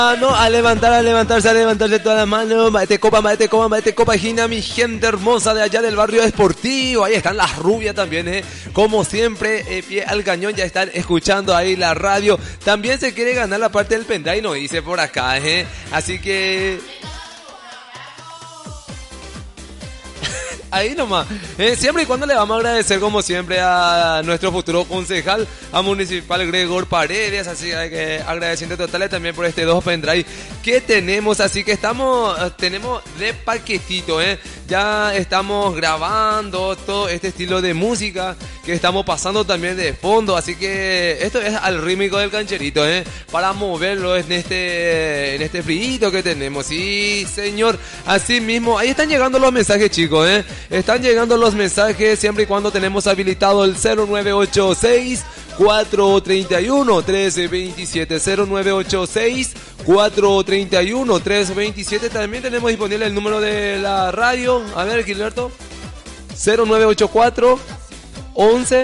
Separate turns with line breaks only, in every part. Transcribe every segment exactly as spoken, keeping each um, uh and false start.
mano, a levantar, a levantarse, a levantarse todas las manos. Maete copa, maete copa, maete copa, Gina, mi gente hermosa de allá del barrio Esportivo. Ahí están las rubias también, eh. Como siempre, eh, pie al cañón, ya están escuchando ahí la radio. También se quiere ganar la parte del pendrive, no dice por acá, eh. Así que... ahí nomás, eh, siempre y cuando le vamos a agradecer como siempre a nuestro futuro concejal, a Municipal Gregor Paredes, así que agradeciendo totales también por este dos pendrive que tenemos, así que estamos, tenemos de paquetito, eh, ya estamos grabando todo este estilo de música que estamos pasando también de fondo, así que esto es al rítmico del cancherito, eh, para moverlo en este, en este frío que tenemos, sí señor, así mismo, ahí están llegando los mensajes chicos, eh. Están llegando los mensajes siempre y cuando tenemos habilitado el cero nueve ocho seis, cuatro tres uno, uno tres dos siete, cero nueve ocho seis, cuatro tres uno, uno tres dos siete. También tenemos disponible el número de la radio. A ver, Gilberto. cero nueve ocho cuatro, once,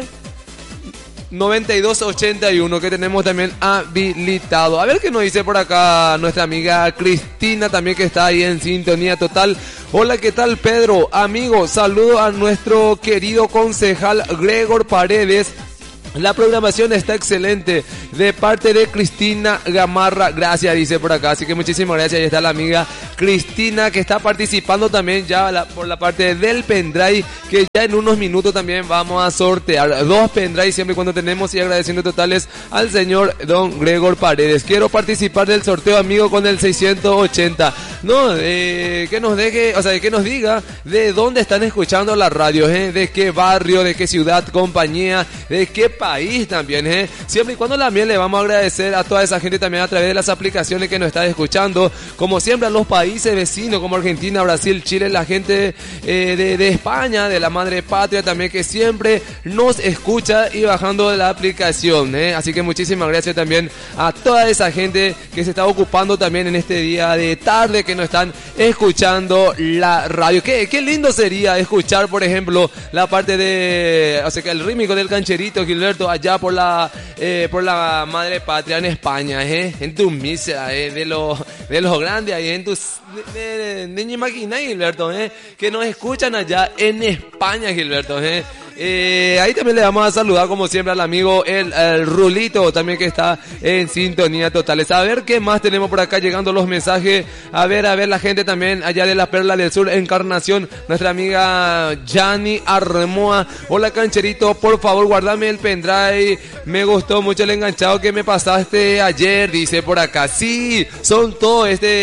noventa y dos ochenta y uno que tenemos también habilitado. A ver qué nos dice por acá nuestra amiga Cristina también, que está ahí en sintonía total. Hola, ¿qué tal, Pedro? Amigo, saludo a nuestro querido concejal Gregor Paredes. La programación está excelente de parte de Cristina Gamarra. Gracias, dice por acá. Así que muchísimas gracias. Ahí está la amiga Cristina que está participando también ya la, por la parte del pendrive, que ya en unos minutos también vamos a sortear dos pendrive siempre y cuando tenemos, y agradeciendo totales al señor don Gregor Paredes. Quiero participar del sorteo, amigo, con el seiscientos ochenta. No, eh, que nos deje, o sea, que nos diga de dónde están escuchando la radio, ¿eh? De qué barrio, de qué ciudad, compañía, de qué país también, ¿eh? Siempre y cuando también le vamos a agradecer a toda esa gente también a través de las aplicaciones que nos está escuchando, como siempre a los países vecinos como Argentina, Brasil, Chile, la gente eh, de, de España, de la madre patria también, que siempre nos escucha y bajando de la aplicación, ¿eh? Así que muchísimas gracias también a toda esa gente que se está ocupando también en este día de tarde, que nos están escuchando la radio. Qué, qué lindo sería escuchar, por ejemplo, la parte de, o sea, que el rítmico del cancherito, Gilberto, allá por la eh, por la madre patria en España, eh, en tu misa, eh, de los de los grandes ahí en tus de, de, de, de imagina, Gilberto, eh, que nos escuchan allá en España, Gilberto, eh. Eh, ahí también le vamos a saludar como siempre al amigo el, el Rulito también, que está en sintonía totales. A ver qué más tenemos por acá llegando los mensajes. A ver, a ver la gente también allá de la Perla del Sur, Encarnación, nuestra amiga Yani Arremoa. Hola, cancherito, por favor guardame el pendrive, me gustó mucho el enganchado que me pasaste ayer, dice por acá. Sí, son todo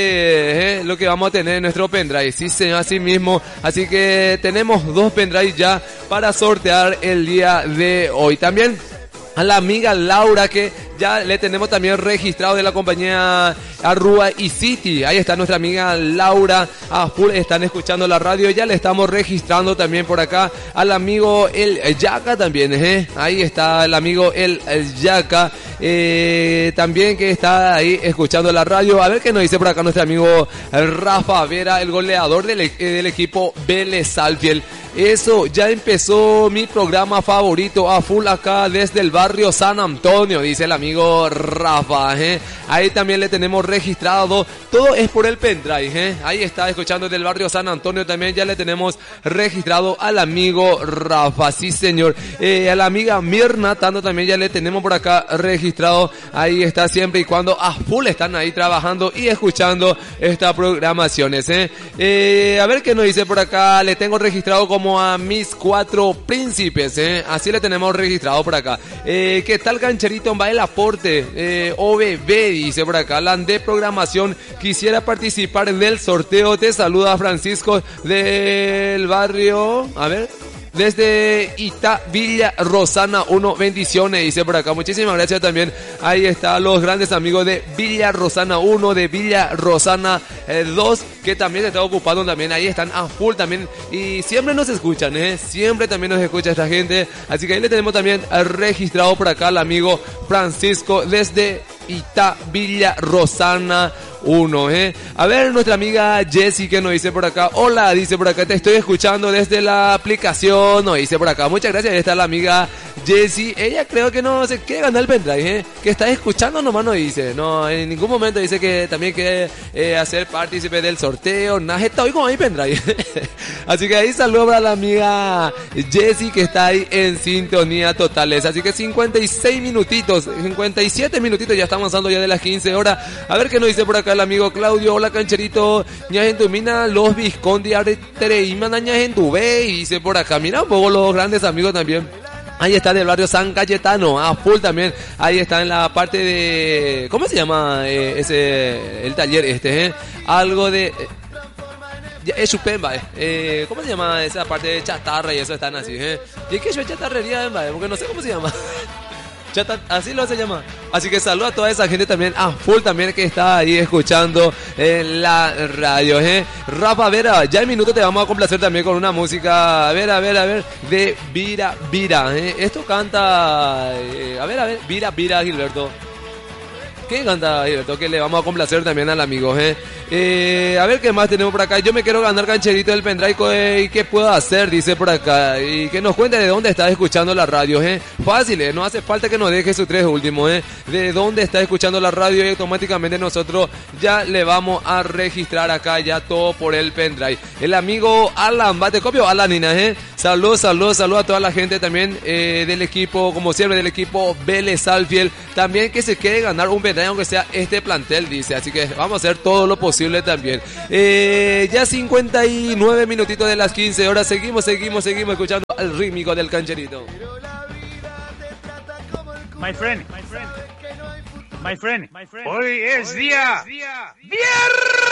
este eh, lo que vamos a tener en nuestro pendrive, sí señor, así mismo. Así que tenemos dos pendrives ya para sortear el día de hoy. También a la amiga Laura, que ya le tenemos también registrado de la compañía Arrua y City. Ahí está nuestra amiga Laura, a full están escuchando la radio, ya le estamos registrando también por acá al amigo El Yaca también, ¿eh? Ahí está el amigo El, el Yaca, eh, también, que está ahí escuchando la radio. A ver qué nos dice por acá nuestro amigo Rafa Vera, el goleador del, del equipo Vélez Sarsfield. Eso, ya empezó mi programa favorito a full acá desde el barrio San Antonio, dice el amigo Rafa, ¿eh? Ahí también le tenemos registrado, todo es por el pendrive, ¿eh? Ahí está escuchando del barrio San Antonio, también ya le tenemos registrado al amigo Rafa, sí señor. Eh, a la amiga Mirna Tando también ya le tenemos por acá registrado, ahí está siempre y cuando a full están ahí trabajando y escuchando estas programaciones, ¿eh? Eh, a ver qué nos dice por acá, le tengo registrado como a mis cuatro príncipes, ¿eh? Así le tenemos registrado por acá. Eh, ¿Qué tal, cancherito? Va el aporte. Eh, O B B dice por acá. La de programación. Quisiera participar del sorteo. Te saluda Francisco del barrio. A ver. Desde Ita Villa Rosana uno, bendiciones, dice por acá. Muchísimas gracias también. Ahí están los grandes amigos de Villa Rosana uno, de Villa Rosana dos, que también se está ocupando también. Ahí están a full también. Y siempre nos escuchan, ¿eh? Siempre también nos escucha esta gente. Así que ahí le tenemos también registrado por acá al amigo Francisco desde Ita Villa Rosana uno, ¿eh? A ver, nuestra amiga Jessie, que nos dice por acá. Hola, dice por acá, te estoy escuchando desde la aplicación, nos dice por acá. Muchas gracias. Ahí está la amiga Jessie, ella creo que no se quiere ganar el pendrive, ¿eh? Que está escuchando nomás no dice, no, en ningún momento dice que también quiere eh, hacer partícipe del sorteo, nada, está hoy como ahí pendrive. Así que ahí saludo para la amiga Jessie que está ahí en sintonía totales. Así que cincuenta y seis minutitos, cincuenta y siete minutitos, ya estamos avanzando ya de las quince horas. A ver qué nos dice por acá el amigo Claudio. Hola cancherito, ñajentumina, los Visconti, Aretreima, ñajentuve, y dice por acá, mira un poco los grandes amigos también. Ahí está del barrio San Cayetano, a full también. Ahí está en la parte de, ¿cómo se llama eh, ese, el taller este, eh? Algo de... Eh, es Chupemba, eh. eh. ¿Cómo se llama esa parte de chatarra y eso están así, eh? Y es que yo es chatarrería, eh, porque no sé cómo se llama. Chata, así lo se llama. Así que saludo a toda esa gente también, a full también que está ahí escuchando en la radio, eh. Rafa Vera, ya en minuto te vamos a complacer también con una música, a ver, a ver, a ver, de Vira Vira, eh. Esto canta, eh, a ver, a ver, Vira Vira Gilberto. ¿Qué canta Gilberto? Que le vamos a complacer también al amigo, eh. Eh, a ver qué más tenemos por acá. Yo me quiero ganar cancherito del pendrive, eh, ¿y qué puedo hacer? Dice por acá. Y que nos cuente de dónde está escuchando la radio, eh. Fácil, eh. No hace falta que nos deje sus tres últimos, eh. De dónde está escuchando la radio y automáticamente nosotros ya le vamos a registrar acá ya todo por el pendrive. El amigo Alan, bate copio, Alan Nina, eh. Saludos, saludos, saludos a toda la gente también eh, del equipo, como siempre, del equipo Vélez Sarsfield. También que se quiere ganar un pendrive, aunque sea este plantel, dice. Así que vamos a hacer todo lo posible también. Eh, ya cincuenta y nueve minutitos de las quince horas. Seguimos, seguimos, seguimos escuchando al rítmico del cancherito.
My friend, my friend, my friend, hoy es día viernes.